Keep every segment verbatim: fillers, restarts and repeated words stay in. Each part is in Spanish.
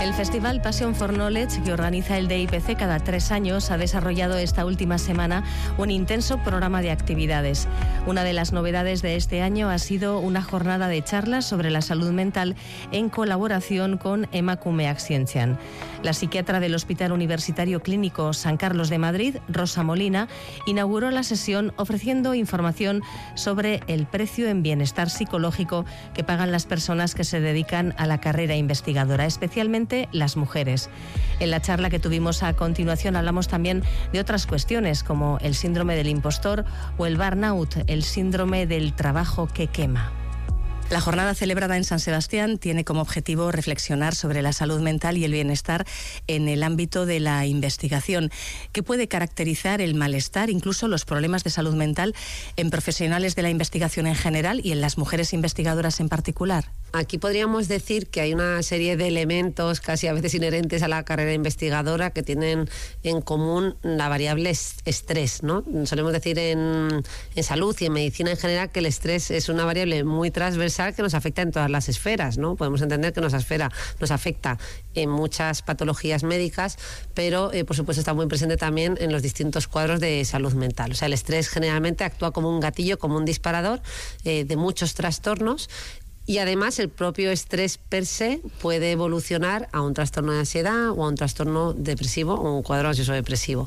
El Festival Passion for Knowledge, que organiza el D I P C cada tres años, ha desarrollado esta última semana un intenso programa de actividades. Una de las novedades de este año ha sido una jornada de charlas sobre la salud mental en colaboración con Emakumeak Zientzian. La psiquiatra del Hospital Universitario Clínico San Carlos de Madrid, Rosa Molina, inauguró la sesión ofreciendo información sobre el precio en bienestar psicológico que pagan las personas que se dedican a la carrera investigadora, especialmente las mujeres. En la charla que tuvimos a continuación hablamos también de otras cuestiones como el síndrome del impostor o el burnout, el síndrome del trabajo que quema. La jornada celebrada en San Sebastián tiene como objetivo reflexionar sobre la salud mental y el bienestar en el ámbito de la investigación. ¿Qué puede caracterizar el malestar, incluso los problemas de salud mental, en profesionales de la investigación en general y en las mujeres investigadoras en particular? Aquí podríamos decir que hay una serie de elementos casi a veces inherentes a la carrera investigadora que tienen en común la variable estrés, ¿no? Solemos decir en, en salud y en medicina en general que el estrés es una variable muy transversal que nos afecta en todas las esferas, ¿no? Podemos entender que nos, esfera, nos afecta en muchas patologías médicas, pero eh, por supuesto está muy presente también en los distintos cuadros de salud mental. O sea, el estrés generalmente actúa como un gatillo, como un disparador eh, de muchos trastornos. Y además el propio estrés per se puede evolucionar a un trastorno de ansiedad o a un trastorno depresivo o un cuadro ansioso depresivo.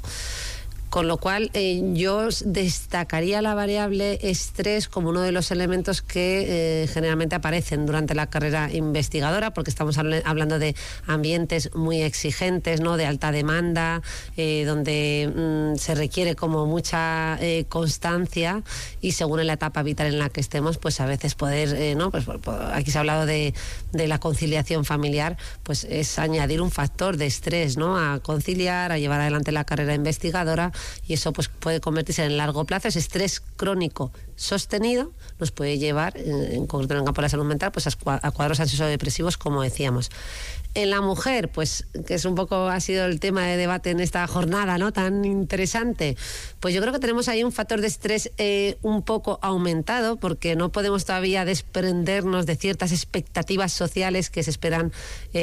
Con lo cual eh, yo destacaría la variable estrés como uno de los elementos que eh, generalmente aparecen durante la carrera investigadora, porque estamos hablando de ambientes muy exigentes, ¿no? De alta demanda, eh, donde mm, se requiere como mucha eh, constancia y según en la etapa vital en la que estemos, pues a veces poder, eh, ¿no? Pues, pues aquí se ha hablado de, de la conciliación familiar, pues es añadir un factor de estrés, ¿no? A conciliar, a llevar adelante la carrera investigadora. Y eso pues puede convertirse en largo plazo. Ese estrés crónico sostenido nos puede llevar, en concreto en el campo de la salud mental, pues a cuadros ansioso-depresivos, como decíamos. En la mujer, pues que es un poco, ha sido el tema de debate en esta jornada, ¿no? Tan interesante. Pues yo creo que tenemos ahí un factor de estrés eh, un poco aumentado, porque no podemos todavía desprendernos de ciertas expectativas sociales que se esperan,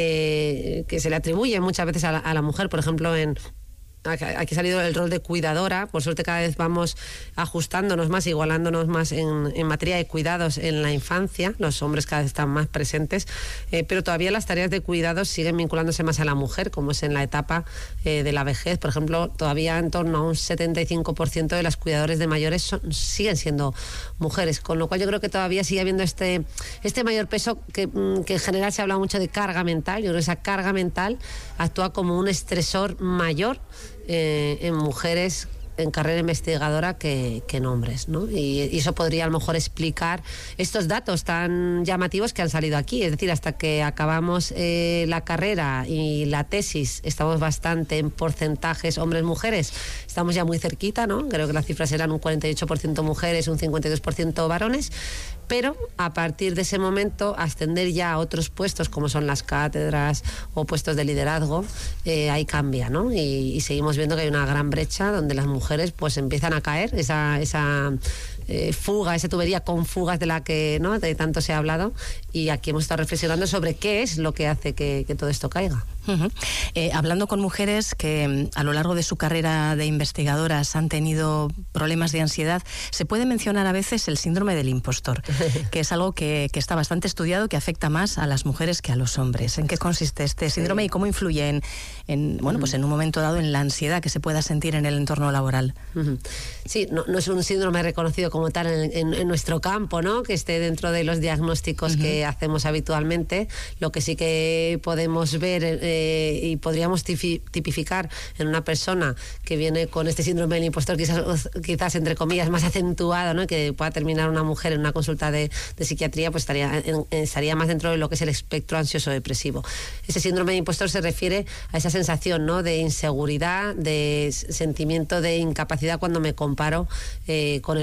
eh, que se le atribuyen muchas veces a la, a la mujer, por ejemplo, en... Aquí ha salido el rol de cuidadora. Por suerte cada vez vamos ajustándonos más, igualándonos más en, en materia de cuidados en la infancia. Los hombres cada vez están más presentes, eh, pero todavía las tareas de cuidados siguen vinculándose más a la mujer, como es en la etapa eh, de la vejez. Por ejemplo, todavía en torno a un setenta y cinco por ciento de las cuidadores de mayores son, siguen siendo mujeres, con lo cual yo creo que todavía sigue habiendo este, este mayor peso que, que en general se habla mucho de carga mental. Yo creo que esa carga mental actúa como un estresor mayor Eh, en mujeres en carrera investigadora que, que en hombres, ¿no? Y, y eso podría a lo mejor explicar estos datos tan llamativos que han salido aquí. Es decir, hasta que acabamos eh, la carrera y la tesis estamos bastante en porcentajes hombres-mujeres, estamos ya muy cerquita, ¿no? Creo que las cifras eran un cuarenta y ocho por ciento mujeres, un cincuenta y dos por ciento varones, pero a partir de ese momento ascender ya a otros puestos como son las cátedras o puestos de liderazgo, eh, ahí cambia, ¿no? Y, y seguimos viendo que hay una gran brecha donde las mujeres pues empiezan a caer, esa, esa eh, fuga, esa tubería con fugas de la que, ¿no? De tanto se ha hablado, y aquí hemos estado reflexionando sobre qué es lo que hace que, que todo esto caiga. Uh-huh. Eh, hablando con mujeres que a lo largo de su carrera de investigadoras han tenido problemas de ansiedad, se puede mencionar a veces el síndrome del impostor, que es algo que, que está bastante estudiado, que afecta más a las mujeres que a los hombres. ¿En qué consiste este síndrome y cómo influye en, en, bueno, pues en un momento dado en la ansiedad que se pueda sentir en el entorno laboral? Uh-huh. Sí, no, no es un síndrome reconocido como tal en, en, en nuestro campo, ¿no? Que esté dentro de los diagnósticos uh-huh. que hacemos habitualmente. Lo que sí que podemos ver eh, y podríamos tipificar en una persona que viene con este síndrome del impostor, quizás, quizás entre comillas más acentuado, ¿no? Que pueda terminar una mujer en una consulta de, de psiquiatría, pues estaría, en, estaría más dentro de lo que es el espectro ansioso depresivo. Ese síndrome de impostor se refiere a esa sensación, ¿no? De inseguridad, de sentimiento de incapacidad cuando me comparo eh, con el otro, ¿no?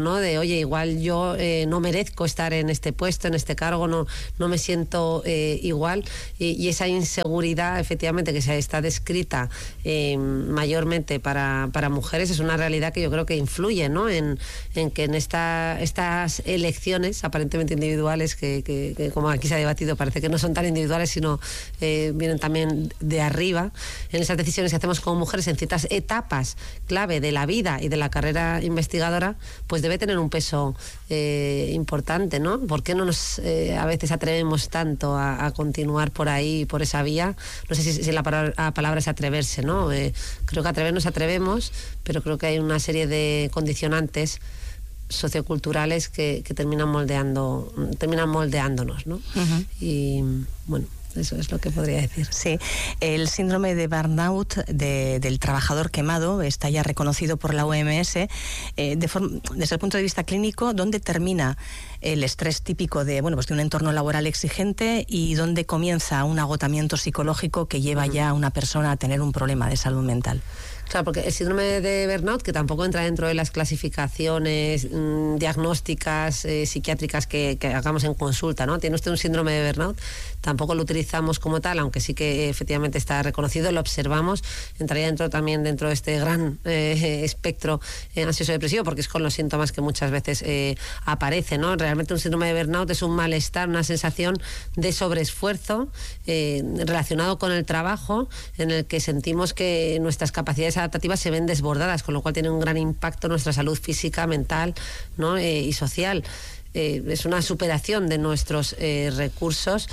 ¿no? De, oye, igual yo eh, no merezco estar en este puesto, en este cargo, no, no me siento eh, igual. Y, y esa inseguridad, efectivamente, que se está descrita eh, mayormente para, para mujeres, es una realidad que yo creo que influye, ¿no? En, en que en esta, estas elecciones aparentemente individuales, que, que, que como aquí se ha debatido, parece que no son tan individuales, sino eh, vienen también de arriba, en esas decisiones que hacemos como mujeres en ciertas etapas clave de la vida y de la carrera investigadora, pues debe tener un peso eh, importante, ¿no? ¿Por qué no nos eh, a veces atrevemos tanto a, a continuar por ahí, por esa vía? No sé si, si la, palabra, la palabra es atreverse, ¿no? Eh, creo que atrevernos atrevemos, pero creo que hay una serie de condicionantes socioculturales que, que terminan moldeando, terminan moldeándonos, ¿no? Uh-huh. Y bueno, eso es lo que podría decir. Sí, el síndrome de burnout de, del trabajador quemado está ya reconocido por la O M S eh, de form, desde el punto de vista clínico, ¿dónde termina el estrés típico de, bueno, pues de un entorno laboral exigente y dónde comienza un agotamiento psicológico que lleva uh-huh. ya a una persona a tener un problema de salud mental? Claro, porque el síndrome de burnout, que tampoco entra dentro de las clasificaciones mmm, diagnósticas, eh, psiquiátricas que, que hagamos en consulta, ¿no? ¿Tiene usted un síndrome de burnout? Tampoco lo utilizamos como tal, aunque sí que efectivamente está reconocido, lo observamos. Entraría dentro también dentro de este gran eh, espectro eh, ansioso-depresivo, porque es con los síntomas que muchas veces eh, aparecen, ¿no? Realmente un síndrome de burnout es un malestar, una sensación de sobreesfuerzo eh, relacionado con el trabajo, en el que sentimos que nuestras capacidades adaptativas se ven desbordadas, con lo cual tiene un gran impacto en nuestra salud física, mental, ¿no? eh, y social. Eh, es una superación de nuestros eh, recursos,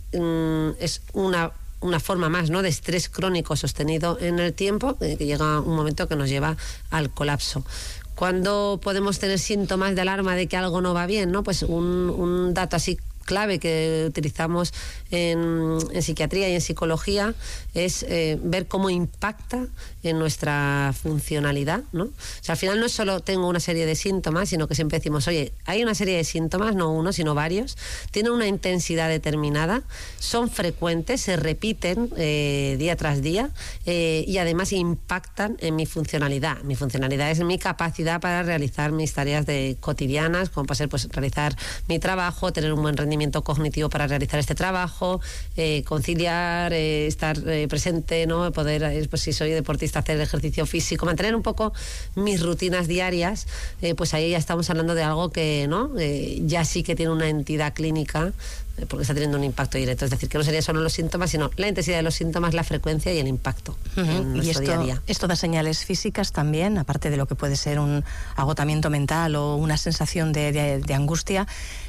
mm, es una una forma más, ¿no?, de estrés crónico sostenido en el tiempo, eh, que llega un momento que nos lleva al colapso. ¿Cuándo podemos tener síntomas de alarma de que algo no va bien, ¿no? Pues un, un dato así clave que utilizamos en, en psiquiatría y en psicología es eh, ver cómo impacta en nuestra funcionalidad, ¿no? O sea, al final no es solo tengo una serie de síntomas, sino que siempre decimos, oye, hay una serie de síntomas, no uno, sino varios, tienen una intensidad determinada, son frecuentes, se repiten eh, día tras día eh, y además impactan en mi funcionalidad. Mi funcionalidad es mi capacidad para realizar mis tareas de cotidianas, como puede ser pues, realizar mi trabajo, tener un buen rendimiento cognitivo para realizar este trabajo, eh, conciliar, eh, estar eh, presente, ¿no? Poder, eh, pues si soy deportista, hacer ejercicio físico, mantener un poco mis rutinas diarias, eh, pues ahí ya estamos hablando de algo que, ¿no? Eh, ya sí que tiene una entidad clínica, eh, porque está teniendo un impacto directo. Es decir, que no serían solo los síntomas, sino la intensidad de los síntomas, la frecuencia y el impacto uh-huh. en nuestro y esto, día a día. Esto da señales físicas también, aparte de lo que puede ser un agotamiento mental o una sensación de, de, de angustia.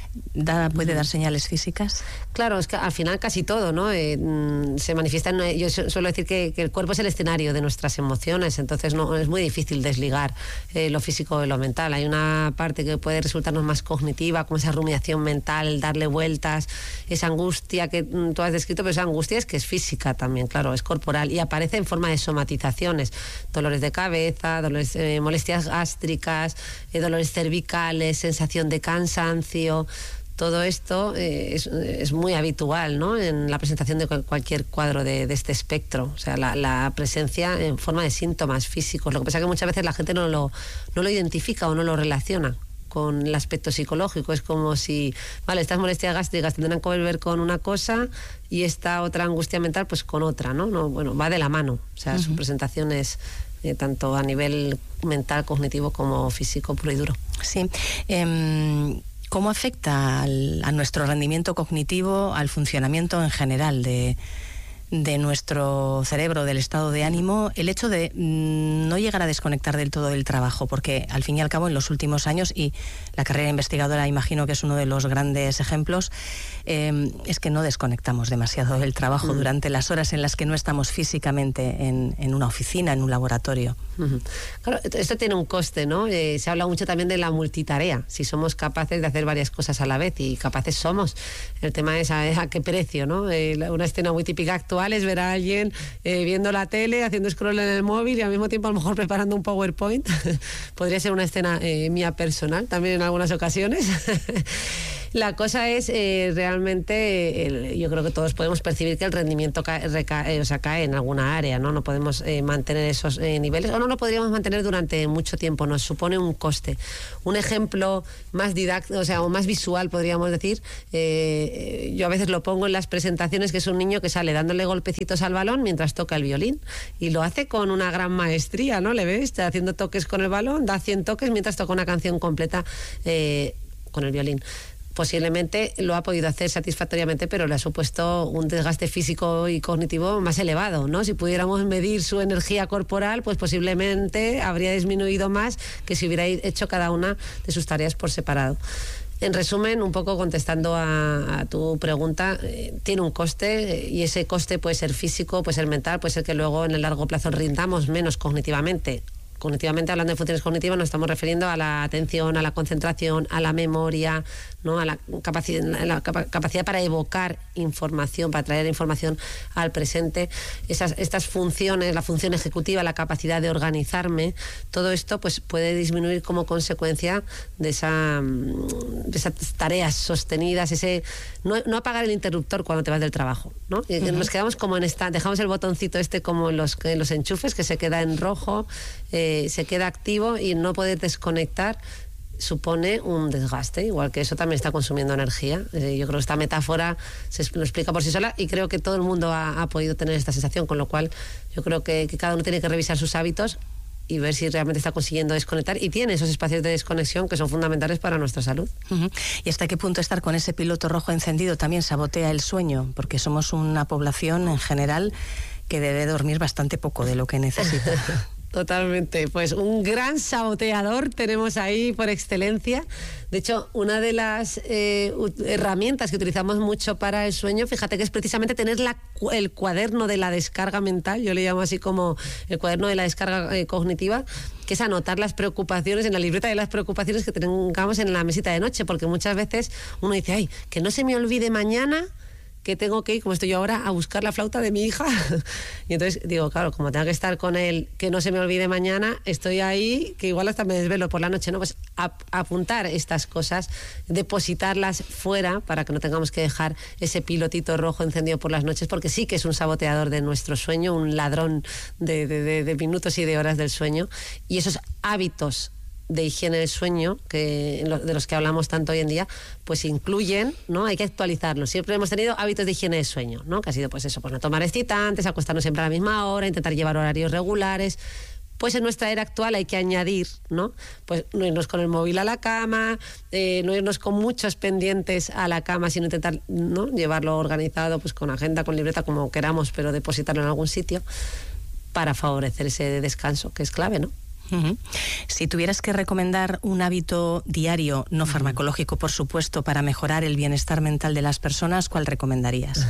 Da, ¿Puede dar señales físicas? Claro, es que al final casi todo, ¿no? Eh, se manifiesta en, yo suelo decir que, que el cuerpo es el escenario de nuestras emociones, entonces no es muy difícil desligar eh, lo físico de lo mental. Hay una parte que puede resultarnos más cognitiva, como esa rumiación mental, darle vueltas, esa angustia que tú has descrito, pero esa angustia es que es física también, claro, es corporal y aparece en forma de somatizaciones, dolores de cabeza, dolores, eh, molestias gástricas, eh, dolores cervicales, sensación de cansancio. Todo esto eh, es, es muy habitual, ¿no?, en la presentación de cualquier cuadro de, de este espectro. O sea, la, la presencia en forma de síntomas físicos. Lo que pasa es que muchas veces la gente no lo, no lo identifica o no lo relaciona con el aspecto psicológico. Es como si, vale, estas molestias gástricas tendrán que ver con una cosa y esta otra angustia mental pues con otra, ¿no? no bueno, va de la mano. O sea, uh-huh. su presentación es eh, tanto a nivel mental, cognitivo como físico puro y duro. Sí. Eh... ¿Cómo afecta al, a nuestro rendimiento cognitivo, al funcionamiento en general de, de nuestro cerebro, del estado de ánimo, el hecho de mmm, no llegar a desconectar del todo del trabajo? Porque al fin y al cabo en los últimos años, y la carrera investigadora imagino que es uno de los grandes ejemplos, eh, es que no desconectamos demasiado del trabajo uh-huh. durante las horas en las que no estamos físicamente en, en una oficina, en un laboratorio. Uh-huh. Claro, esto tiene un coste, ¿no? Eh, se habla mucho también de la multitarea, si somos capaces de hacer varias cosas a la vez, y capaces somos. El tema es a, a qué precio, ¿no? Eh, una escena muy típica actual es ver a alguien eh, viendo la tele, haciendo scroll en el móvil y al mismo tiempo a lo mejor preparando un PowerPoint. Podría ser una escena eh, mía personal también en algunas ocasiones. La cosa es eh, realmente, el, yo creo que todos podemos percibir que el rendimiento cae, recae, o sea, cae en alguna área, ¿no? No podemos eh, mantener esos eh, niveles, o no lo podríamos mantener durante mucho tiempo, nos supone un coste. Un ejemplo más didáctico, o sea, o más visual, podríamos decir, eh, yo a veces lo pongo en las presentaciones, que es un niño que sale dándole golpecitos al balón mientras toca el violín, y lo hace con una gran maestría, ¿no? Le ves, está haciendo toques con el balón, da cien toques mientras toca una canción completa eh, con el violín. Posiblemente lo ha podido hacer satisfactoriamente, pero le ha supuesto un desgaste físico y cognitivo más elevado, ¿no? Si pudiéramos medir su energía corporal, pues posiblemente habría disminuido más que si hubiera hecho cada una de sus tareas por separado. En resumen, un poco contestando a, a tu pregunta, eh, tiene un coste, eh, y ese coste puede ser físico, puede ser mental, puede ser que luego en el largo plazo rindamos menos cognitivamente. Cognitivamente, hablando de funciones cognitivas, nos estamos refiriendo a la atención, a la concentración, a la memoria, ¿no? A la capacidad, la capacidad para evocar información, para traer información al presente. Esas, estas funciones, la función ejecutiva, la capacidad de organizarme, todo esto pues puede disminuir como consecuencia de, esa, de esas tareas sostenidas, ese no, no apagar el interruptor cuando te vas del trabajo, ¿no? Y uh-huh. Nos quedamos como en esta, dejamos el botoncito este como en los, en los enchufes, que se queda en rojo, eh, se queda activo, y no poder desconectar supone un desgaste, igual que eso también está consumiendo energía. Eh, yo creo que esta metáfora se lo explica por sí sola, y creo que todo el mundo ha, ha podido tener esta sensación, con lo cual yo creo que, que cada uno tiene que revisar sus hábitos y ver si realmente está consiguiendo desconectar, y tiene esos espacios de desconexión que son fundamentales para nuestra salud. Uh-huh. ¿Y hasta qué punto estar con ese piloto rojo encendido también sabotea el sueño? Porque somos una población en general que debe dormir bastante poco de lo que necesita. Totalmente, pues un gran saboteador tenemos ahí por excelencia. De hecho, una de las eh, herramientas que utilizamos mucho para el sueño, fíjate que es precisamente tener la, el cuaderno de la descarga mental, yo le llamo así como el cuaderno de la descarga eh, cognitiva, que es anotar las preocupaciones en la libreta de las preocupaciones que tengamos en la mesita de noche, porque muchas veces uno dice, ay, que no se me olvide mañana que tengo que ir, como estoy yo ahora, a buscar la flauta de mi hija. Y entonces digo, claro, como tengo que estar con él, que no se me olvide mañana, estoy ahí, que igual hasta me desvelo por la noche, ¿no? Pues a, apuntar estas cosas, depositarlas fuera para que no tengamos que dejar ese pilotito rojo encendido por las noches, porque sí que es un saboteador de nuestro sueño, un ladrón de, de, de, de minutos y de horas del sueño. Y esos hábitos de higiene del sueño, que de los que hablamos tanto hoy en día, pues incluyen, ¿no? Hay que actualizarlos. Siempre hemos tenido hábitos de higiene del sueño, ¿no? Que ha sido pues eso, pues no tomar excitantes, acostarnos siempre a la misma hora, intentar llevar horarios regulares. Pues en nuestra era actual hay que añadir, ¿no? Pues no irnos con el móvil a la cama, eh, no irnos con muchos pendientes a la cama, sino intentar, ¿no?, llevarlo organizado, pues con agenda, con libreta, como queramos, pero depositarlo en algún sitio para favorecer ese descanso, que es clave, ¿no? Uh-huh. Si tuvieras que recomendar un hábito diario, no farmacológico por supuesto, para mejorar el bienestar mental de las personas, ¿cuál recomendarías?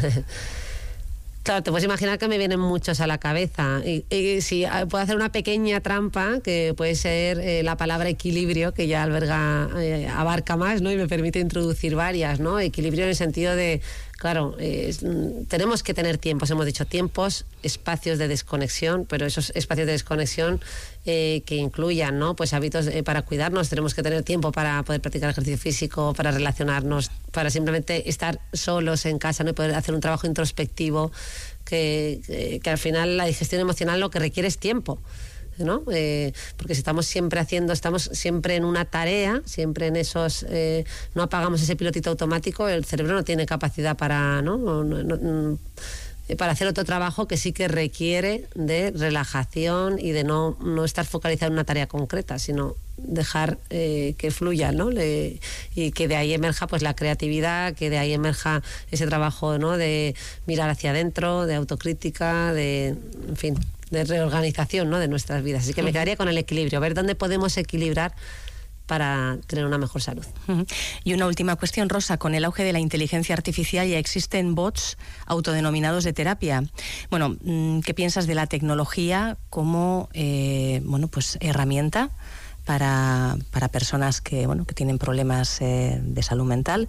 Claro, te puedes imaginar que me vienen muchos a la cabeza. Y, y si puedo hacer una pequeña trampa, que puede ser eh, la palabra equilibrio, que ya alberga, eh, abarca más, ¿no? Y me permite introducir varias, ¿no? Equilibrio en el sentido de, claro, eh, tenemos que tener tiempos, hemos dicho tiempos, espacios de desconexión, pero esos espacios de desconexión eh, que incluyan, ¿no?, pues hábitos eh, para cuidarnos. Tenemos que tener tiempo para poder practicar ejercicio físico, para relacionarnos, para simplemente estar solos en casa, ¿no?, y poder hacer un trabajo introspectivo, que, que, que al final la digestión emocional lo que requiere es tiempo, ¿no? Eh, porque si estamos siempre haciendo, estamos siempre en una tarea, siempre en esos, eh, no apagamos ese pilotito automático, el cerebro no tiene capacidad para, ¿no? No, no, no, para hacer otro trabajo que sí que requiere de relajación y de no, no estar focalizado en una tarea concreta, sino dejar eh, que fluya, ¿no? Le, y que de ahí emerja pues la creatividad, que de ahí emerja ese trabajo, ¿no?, de mirar hacia adentro, de autocrítica, de, en fin, de reorganización, ¿no?, de nuestras vidas. Así que me quedaría con el equilibrio, ver dónde podemos equilibrar para tener una mejor salud. Uh-huh. Y una última cuestión, Rosa, con el auge de la inteligencia artificial ya existen bots autodenominados de terapia. Bueno, ¿qué piensas de la tecnología como eh, bueno, pues herramienta para, para personas que, bueno, que tienen problemas eh, de salud mental?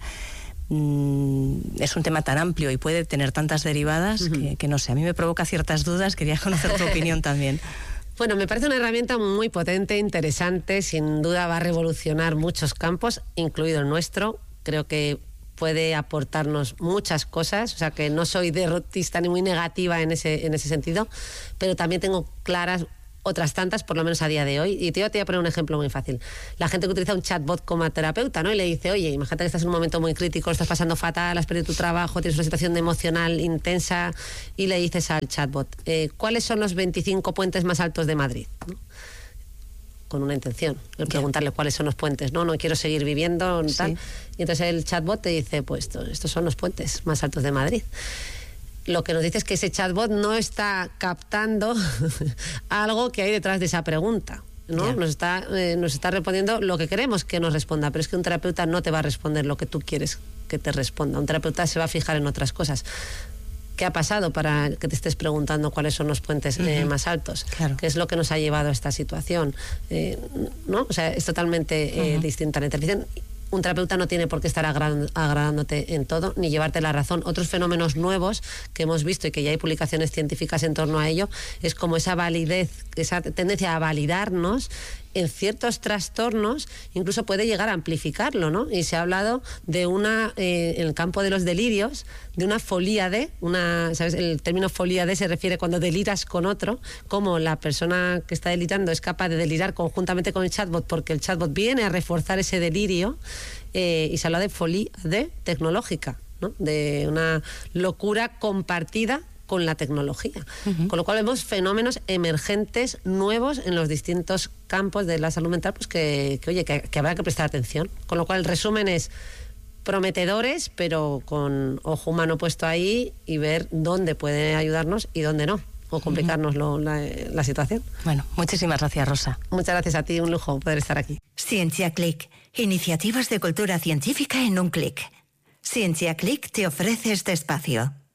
Mm, es un tema tan amplio y puede tener tantas derivadas uh-huh. que, que no sé, a mí me provoca ciertas dudas, quería conocer tu opinión también. Bueno, me parece una herramienta muy potente, interesante, sin duda va a revolucionar muchos campos, incluido el nuestro. Creo que puede aportarnos muchas cosas, o sea que no soy derrotista ni muy negativa en ese, en ese sentido, pero también tengo claras otras tantas, por lo menos a día de hoy. Y te voy a poner un ejemplo muy fácil. La gente que utiliza un chatbot como terapeuta, ¿no? Y le dice, oye, imagínate que estás en un momento muy crítico, estás pasando fatal, has perdido tu trabajo, tienes una situación emocional intensa, y le dices al chatbot, eh, ¿cuáles son los veinticinco puentes más altos de Madrid? ¿No? Con una intención, el preguntarle cuáles son los puentes, no, no quiero seguir viviendo, tal. Sí. Y entonces el chatbot te dice, pues estos son los puentes más altos de Madrid. Lo que nos dice es que ese chatbot no está captando algo que hay detrás de esa pregunta, ¿no? Yeah. Nos está, eh, nos está respondiendo lo que queremos que nos responda, pero es que un terapeuta no te va a responder lo que tú quieres que te responda. Un terapeuta se va a fijar en otras cosas. ¿Qué ha pasado para que te estés preguntando cuáles son los puentes eh, uh-huh. más altos? Claro. ¿Qué es lo que nos ha llevado a esta situación? Eh, ¿no? O sea, es totalmente eh, uh-huh. distinta la intervención. Un terapeuta no tiene por qué estar agradándote en todo, ni llevarte la razón. Otros fenómenos nuevos que hemos visto y que ya hay publicaciones científicas en torno a ello, es como esa validez, esa tendencia a validarnos en ciertos trastornos, incluso puede llegar a amplificarlo, ¿no? Y se ha hablado de una, eh, en el campo de los delirios, de una folíade, una, ¿sabes? El término folíade se refiere cuando deliras con otro, como la persona que está delirando es capaz de delirar conjuntamente con el chatbot, porque el chatbot viene a reforzar ese delirio, eh, y se habla de folíade tecnológica, ¿no? De una locura compartida con la tecnología. Uh-huh. Con lo cual vemos fenómenos emergentes nuevos en los distintos campos de la salud mental, pues que, que oye, que, que habrá que prestar atención. Con lo cual el resumen es prometedores, pero con ojo humano puesto ahí y ver dónde puede ayudarnos y dónde no, o complicarnos uh-huh. lo, la, la situación. Bueno, muchísimas gracias, Rosa. Muchas gracias a ti, un lujo poder estar aquí. Ciencia Click, iniciativas de cultura científica en un clic. Ciencia Click te ofrece este espacio.